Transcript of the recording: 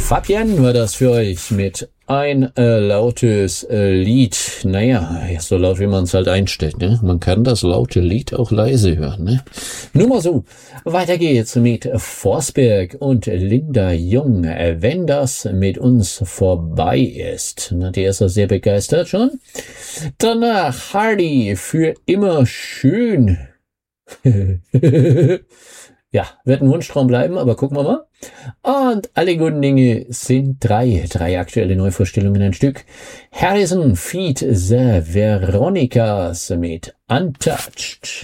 Fabienne war das für euch mit ein lautes Lied. Naja, so laut wie man es halt einstellt, ne? Man kann das laute Lied auch leise hören, ne? Nur mal so. Weiter geht's mit Forsberg und Linda Jung, wenn das mit uns vorbei ist. Na, die ist ja sehr begeistert schon. Danach Hardy für immer schön. Ja, wird ein Wunschtraum bleiben, aber gucken wir mal. Und alle guten Dinge sind drei aktuelle Neuvorstellungen ein Stück. Harrison feat. The Veronicas mit Untouched.